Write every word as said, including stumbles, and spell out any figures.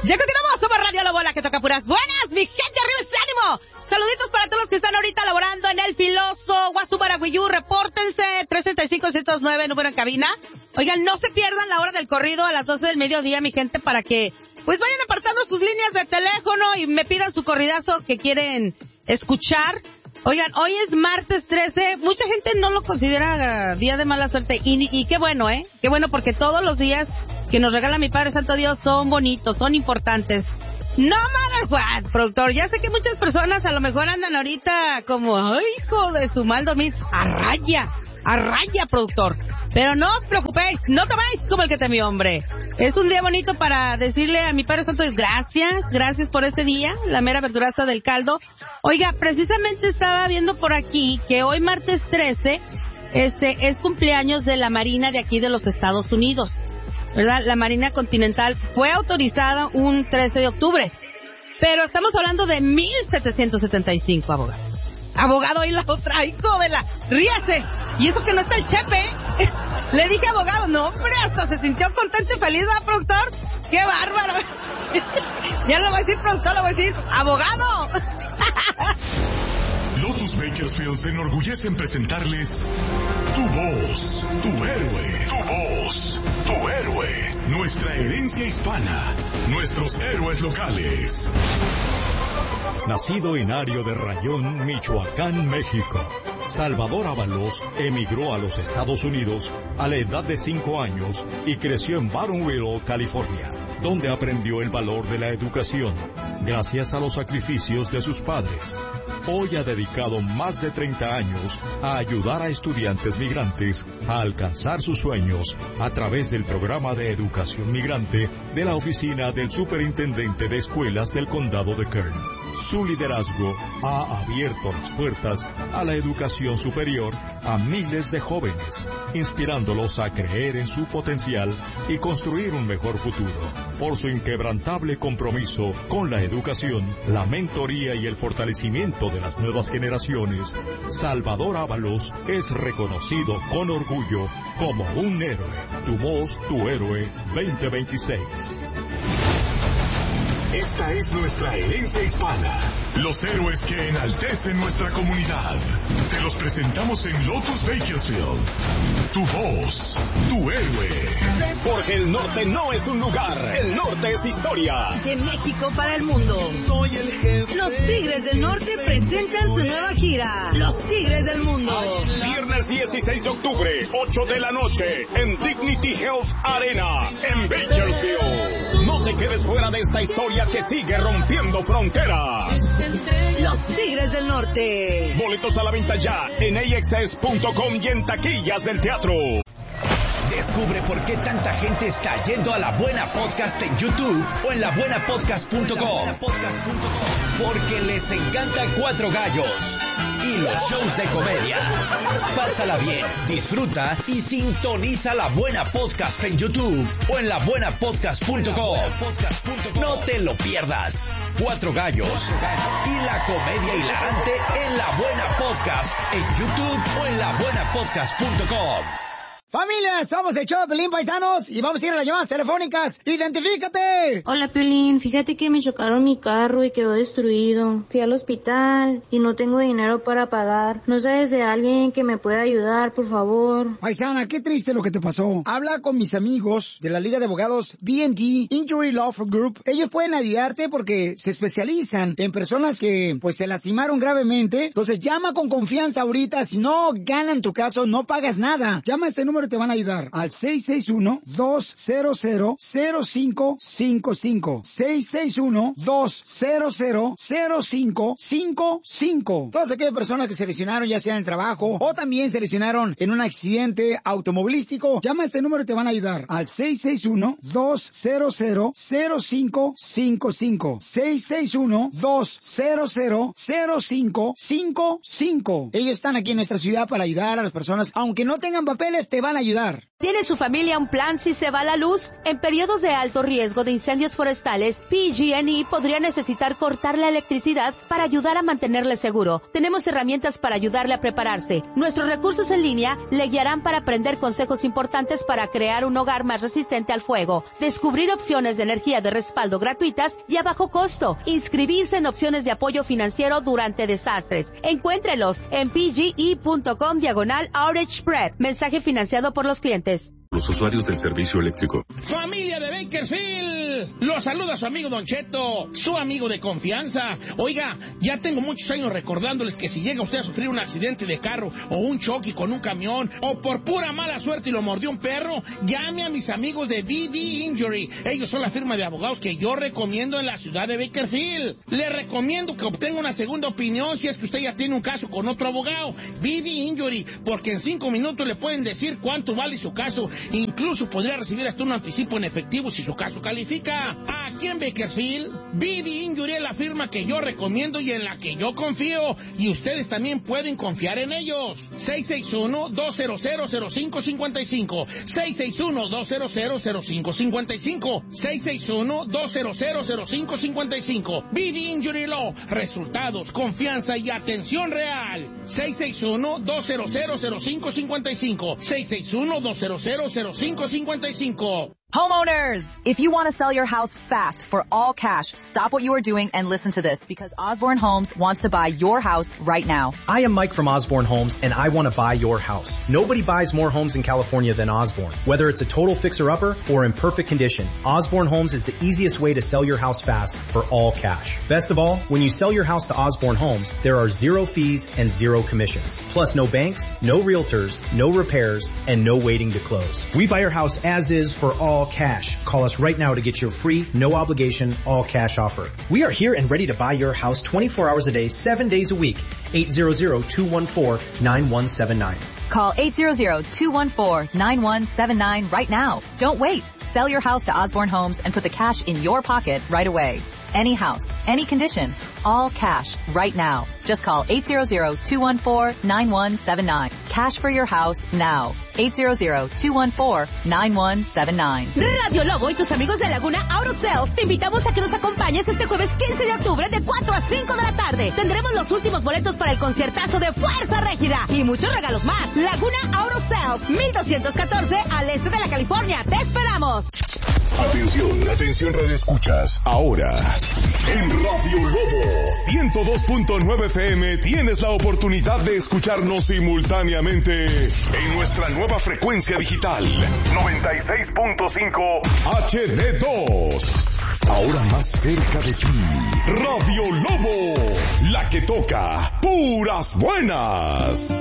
Ya continuamos, somos Radio La Bola, que toca puras buenas, mi gente, arriba ese ánimo. Saluditos para todos los que están ahorita laborando en El Filoso, Guasumaraguiyú, repórtense, tres treinta y cinco, ciento nueve, número en cabina. Oigan, no se pierdan la hora del corrido a las doce del mediodía, mi gente, para que pues vayan apartando sus líneas de teléfono y me pidan su corridazo que quieren escuchar. Oigan, hoy es martes trece, mucha gente no lo considera día de mala suerte, y, y qué bueno, ¿eh? Qué bueno, porque todos los días que nos regala mi Padre Santo Dios son bonitos, son importantes. No matter what, productor, ya sé que muchas personas a lo mejor andan ahorita como, ay, hijo de su mal dormir, a raya, a raya, productor. Pero no os preocupéis, no tomáis como el que temió, hombre. Es un día bonito para decirle a mi Padre Santo Dios, gracias, gracias por este día, la mera verduraza del caldo. Oiga, precisamente estaba viendo por aquí que hoy martes trece, este, es cumpleaños de la Marina de aquí de los Estados Unidos, ¿verdad? La Marina Continental fue autorizada un trece de octubre, pero estamos hablando de mil setecientos setenta y cinco, abogado. Abogado, y la otra, hijo de la, ríase. Y eso que no está el Chepe, ¿eh? Le dije abogado, no, hombre, hasta se sintió contento y feliz, ¿verdad, productor? ¡Qué bárbaro! Ya no lo voy a decir productor, lo voy a decir abogado. Lotus Bakersfield se enorgullece en presentarles Tu Voz, Tu Héroe. Tu Voz, Tu Héroe. Nuestra herencia hispana. Nuestros héroes locales. Nacido en Ario de Rayón, Michoacán, México, Salvador Ábalos emigró a los Estados Unidos a la edad de cinco años y creció en Barronville, California, donde aprendió el valor de la educación, gracias a los sacrificios de sus padres. Hoy ha dedicado más de treinta años a ayudar a estudiantes migrantes a alcanzar sus sueños a través del programa de educación migrante de la oficina del Superintendente de Escuelas del Condado de Kern. Su liderazgo ha abierto las puertas a la educación superior a miles de jóvenes, inspirándolos a creer en su potencial y construir un mejor futuro. Por su inquebrantable compromiso con la educación, la mentoría y el fortalecimiento de las nuevas generaciones, Salvador Ábalos es reconocido con orgullo como un héroe. Tu Voz, Tu Héroe veinte veintiséis. Esta es nuestra herencia hispana. Los héroes que enaltecen nuestra comunidad. Te los presentamos en Lotus Bakersfield. Tu Voz, Tu Héroe. Porque el norte no es un lugar, el norte es historia. De México para el mundo. Los Tigres del Norte presentan su nueva gira. Los Tigres del Mundo. Viernes dieciséis de octubre, ocho de la noche, en Dignity Health Arena, en Bakersfield. No te quedes fuera de esta historia que sigue rompiendo fronteras. Los Tigres del Norte. Boletos a la venta ya en A X S punto com y en taquillas del teatro. Descubre por qué tanta gente está yendo a La Buena Podcast en YouTube o en la buena podcast punto com. Porque les encanta Cuatro Gallos y los shows de comedia. Pásala bien, disfruta y sintoniza La Buena Podcast en YouTube o en la buena podcast punto com. No te lo pierdas. Cuatro Gallos y la comedia hilarante en La Buena Podcast en YouTube o en la buena podcast punto com. Familia, somos el show de Piolín, paisanos, y vamos a ir a las llamadas telefónicas. ¡Identifícate! Hola, Piolín, fíjate que me chocaron mi carro y quedó destruido. Fui al hospital y no tengo dinero para pagar. ¿No sabes de alguien que me pueda ayudar, por favor? Paisana, qué triste lo que te pasó. Habla con mis amigos de la Liga de Abogados B and T Injury Law Group. Ellos pueden ayudarte porque se especializan en personas que, pues, se lastimaron gravemente. Entonces, llama con confianza ahorita. Si no ganan tu caso, no pagas nada. Llama a este número, te van a ayudar al seis seis uno, dos cero cero, cero cinco cinco cinco. seis seis uno, dos cero cero, cero cinco cinco cinco. Todas aquellas personas que se lesionaron ya sea en el trabajo o también se lesionaron en un accidente automovilístico, llama a este número y te van a ayudar al seis seis uno, dos cero cero, cero cinco cinco cinco. seis seis uno, dos cero cero, cero cinco cinco cinco. Ellos están aquí en nuestra ciudad para ayudar a las personas, aunque no tengan papeles, te van a ayudar. ¿Tiene su familia un plan si se va la luz? En periodos de alto riesgo de incendios forestales, P G and E podría necesitar cortar la electricidad para ayudar a mantenerle seguro. Tenemos herramientas para ayudarle a prepararse. Nuestros recursos en línea le guiarán para aprender consejos importantes para crear un hogar más resistente al fuego, descubrir opciones de energía de respaldo gratuitas y a bajo costo, inscribirse en opciones de apoyo financiero durante desastres. Encuéntrelos en pge.com diagonal outage spread. Mensaje financiado por los clientes. Los usuarios del servicio eléctrico. Familia de Bakersfield, los saluda su amigo Don Cheto, su amigo de confianza. Oiga, ya tengo muchos años recordándoles que si llega usted a sufrir un accidente de carro o un choque con un camión o por pura mala suerte y lo mordió un perro, llame a mis amigos de B D Injury. Ellos son la firma de abogados que yo recomiendo en la ciudad de Bakersfield. Le recomiendo que obtenga una segunda opinión si es que usted ya tiene un caso con otro abogado. B D Injury, porque en cinco minutos le pueden decir cuánto vale su caso. Incluso podría recibir hasta un anticipo en efectivo si su caso califica. Aquí en Bakersfield, B D Injury es la firma que yo recomiendo y en la que yo confío. Y ustedes también pueden confiar en ellos. seis seis uno, dos cero cero, cero cinco cinco cinco. seis seis uno, dos cero cero, cero cinco cinco cinco. seis seis uno, dos cero cero, cero cinco cinco cinco. B D Injury Law. Resultados, confianza y atención real. seis seis uno, dos cero cero, cero cinco cinco cinco. seis seis uno, dos cero cero, cero cinco cinco cinco. Homeowners, if you want to sell your house fast for all cash, stop what you are doing and listen to this because Osborne Homes wants to buy your house right now. I am Mike from Osborne Homes and I want to buy your house. Nobody buys more homes in California than Osborne. Whether it's a total fixer-upper or in perfect condition, Osborne Homes is the easiest way to sell your house fast for all cash. Best of all, when you sell your house to Osborne Homes, there are zero fees and zero commissions. Plus no banks, no realtors, no repairs, and no waiting to close. We buy your house as is for all cash. Call us right now to get your free, no obligation, all cash offer. We are here and ready to buy your house twenty-four hours a day, seven days a week. eight hundred, two one four, nine one seven nine. Call eight hundred, two one four, nine one seven nine right now. Don't wait. Sell your house to Osborne Homes and put the cash in your pocket right away. Any house, any condition, all cash right now. Just call eight hundred, two one four, nine one seven nine. Cash for your house now. eight hundred, two one four, nine one seven nine. Radio Lobo y tus amigos de Laguna Auto Sales te invitamos a que nos acompañes este jueves quince de octubre de cuatro a cinco de la tarde. Tendremos los últimos boletos para el conciertazo de Fuerza Régida y muchos regalos más. Laguna Auto Sales, mil doscientos catorce al este de la California. ¡Te esperamos! Atención, atención Radio Escuchas. Ahora, en Radio Lobo ciento dos punto nueve F M tienes la oportunidad de escucharnos simultáneamente en nuestra nueva frecuencia digital noventa y seis punto cinco H D dos. Ahora más cerca de ti. Radio Lobo, la que toca puras buenas.